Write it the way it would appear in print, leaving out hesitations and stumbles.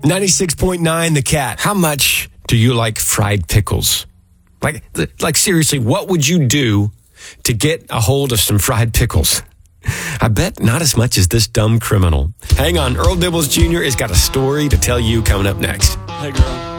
96.9 The Cat. How much do you like fried pickles? Like seriously, what would you do to get a hold of some fried pickles? I bet not as much as this dumb criminal. Hang on, Earl Dibbles Jr. has got a story to tell you coming up next. Hey, girl.